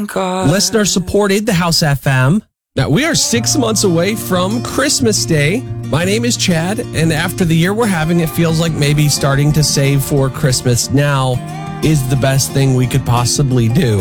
Listener supported the House FM. Now, we are 6 months away from Christmas Day. My name is Chad, and after the year we're having, it feels like maybe starting to save for Christmas now is the best thing we could possibly do.